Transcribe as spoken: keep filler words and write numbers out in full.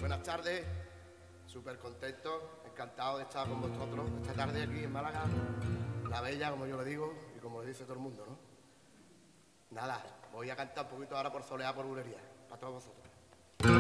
Buenas tardes, súper contento, encantado de estar con vosotros esta tarde aquí en Málaga, la bella, como yo le digo, y como le dice todo el mundo, ¿no? Nada, voy a cantar un poquito ahora por soleá, por bulería, para todos vosotros.